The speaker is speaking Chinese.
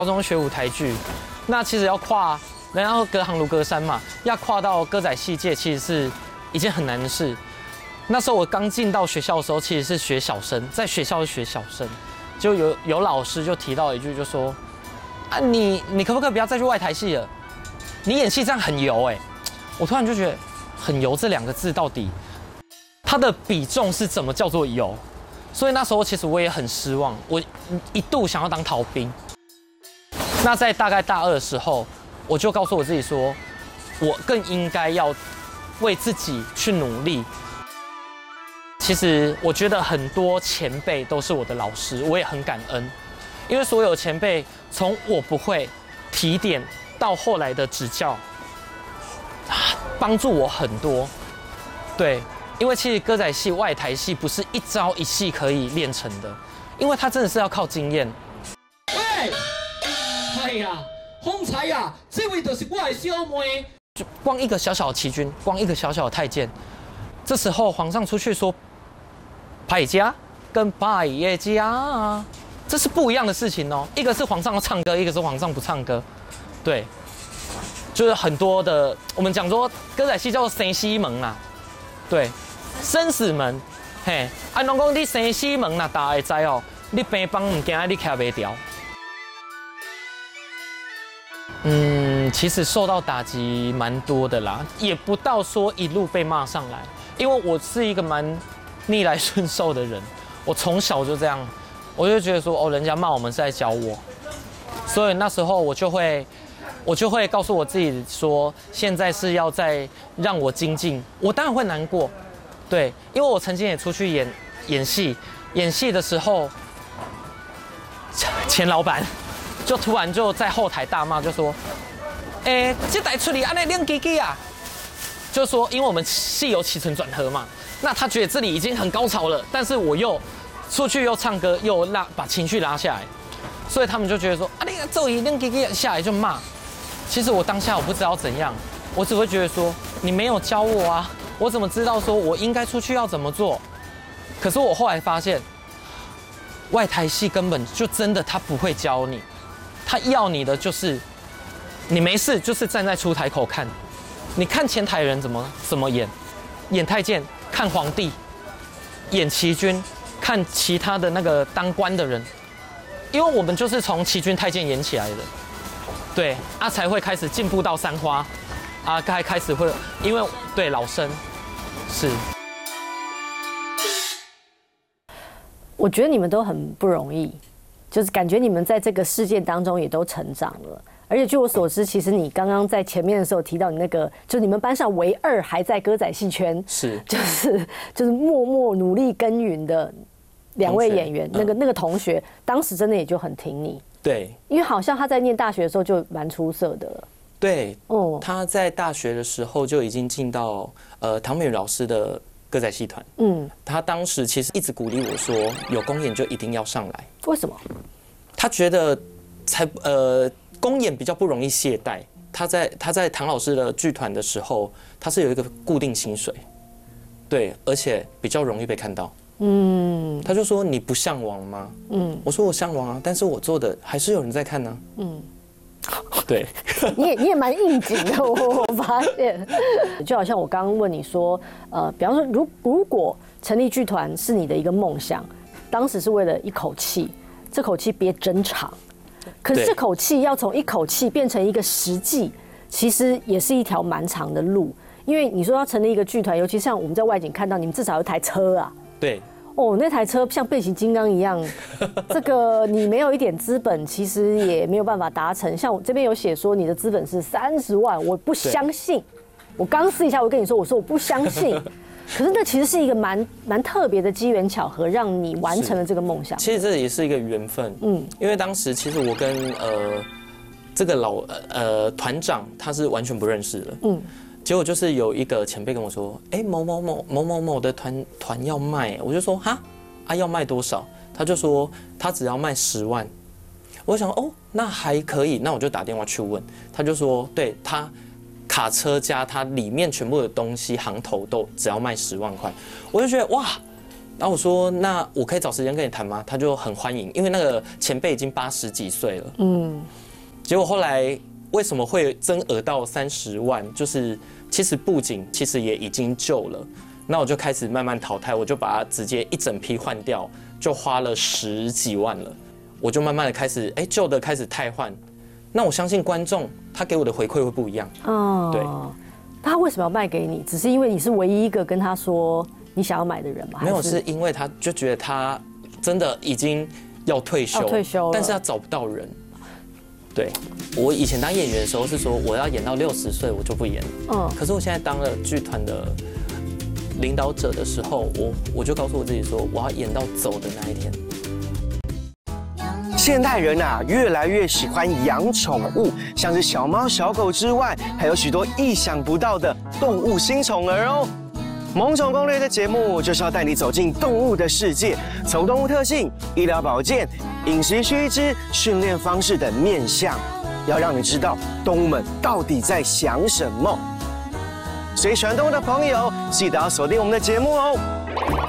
高中学舞台剧，那其实要跨，人家隔行如隔山嘛，要跨到歌仔戏界，其实是一件很难的事。那时候我刚进到学校的时候，其实是学小生，在学校学小生，就有老师就提到一句，就说啊你可不可以不要再去外台戏了？你演戏这样很油哎。我突然就觉得很油这2个字到底它的比重是怎么叫做油？所以那时候其实我也很失望，我一度想要当逃兵。那在大概大2的时候，我就告诉我自己说，我更应该要为自己去努力。其实我觉得很多前辈都是我的老师，我也很感恩，因为所有前辈从我不会提点到后来的指教，帮助我很多。对，因为其实歌仔戏、外台戏不是一朝一夕可以练成的，因为它真的是要靠经验。 喂，哎呀，风采呀，这位就是我的小妹。 就光一个小小的旗军，光一个小小的太监，这时候皇上出去说，败家跟败业家，这是不一样的事情哦。一个是皇上要唱歌，一个是皇上不唱歌。对，就是很多的，我们讲说歌仔戏叫做生死门啊，对，生死门。嘿，啊，侬讲你生死门啦，大家会知哦，你病房唔惊，你徛袂牢。其实受到打击蛮多的啦，也不到说一路被骂上来，因为我是一个蛮逆来顺受的人，我从小就这样，我就觉得说，哦，人家骂我们是在教我，所以那时候我就会告诉我自己说，现在是要再让我精进，我当然会难过，对，因为我曾经也出去演戏的时候，前老板就突然就在后台大骂，就说，这台处理安尼亮叽叽啊，就说因为我们戏有起承转合嘛，那他觉得这里已经很高潮了，但是我又出去又唱歌又把情绪拉下来，所以他们就觉得说，啊你这一亮叽叽下来就骂。其实我当下我不知道怎样，我只会觉得说你没有教我啊，我怎么知道说我应该出去要怎么做？可是我后来发现，外台戏根本就真的他不会教你，他要你的就是你没事就是站在出台口看，你看前台人怎么演太监，看皇帝，演旗军，看其他的那个当官的人，因为我们就是从旗军太监演起来的。对啊，才会开始进步到三花，啊，开始会因为对老生是。 我觉得你们都很不容易，就是感觉你们在这个事件当中也都成长了。而且据我所知，其实你刚刚在前面的时候提到你那个，就你们班上唯2还在歌仔戏圈，就是默默努力耕耘的2位演员，那个同学，当时真的也就很挺你。 对， 因为好像他在念大学的时候就蛮出色的了。 对，他在大学的时候就已经进到唐美云老师的歌仔戏团。他当时其实一直鼓励我说，有公演就一定要上来。 为什么？ 他觉得公演比较不容易懈怠。他在唐老师的剧团的时候，他是有一个固定薪水，对，而且比较容易被看到。他就说你不向往吗？我说我向往啊，但是我做的还是有人在看呢。对， 你也蛮应景的，我发现，就好像我刚刚问你说，比方说如果成立剧团是你的一个梦想，当时是为了一口气，这口气憋真长，可是这口气要从一口气变成一个实际，其实也是一条蛮长的路，因为你说要成立一个剧团，尤其像我们在外景看到你们至少有一台车啊。对。那台车像变形金刚一样，这个你没有一点资本，其实也没有办法达成。像我这边有写说你的资本是30万，我不相信。我刚试一下，我跟你说，我说我不相信。可是那其实是一个蛮特别的机缘巧合，让你完成了这个梦想。 其实这也是一个缘分，因为当时其实我跟这个团长他是完全不认识的，结果就是有一个前辈跟我说，某某的团要卖，我就说哈要卖多少？他就说他只要卖10万。我想那还可以，那我就打电话去问，他就说对他卡车加他里面全部的东西行头都只要卖10万块，我就觉得哇， 然后我说，那我可以找时间跟你谈吗？他就很欢迎，因为那个前辈已经80几岁了。结果后来为什么会增额到30万？就是其实布景其实也已经旧了，那我就开始慢慢淘汰，我就把它直接一整批换掉，就花了10几万了。我就慢慢的开始，旧的开始汰换。那我相信观众他给我的回馈会不一样。对。 他为什么要卖给你？只是因为你是唯一一个跟他说你想要买的人吗？ 没有，是因为他就觉得他真的已经要退休，但是他找不到人。对，我以前当演员的时候是说我要演到60岁我就不演了。可是我现在当了剧团的领导者的时候，我就告诉我自己说，我要演到走的那一天。 现代人啊，越来越喜欢养宠物，像是小猫、小狗之外，还有许多意想不到的动物新宠儿哦。萌宠攻略的节目就是要带你走进动物的世界，从动物特性、医疗保健、饮食须知、训练方式等面向，要让你知道动物们到底在想什么。所以喜欢动物的朋友，记得要锁定我们的节目哦。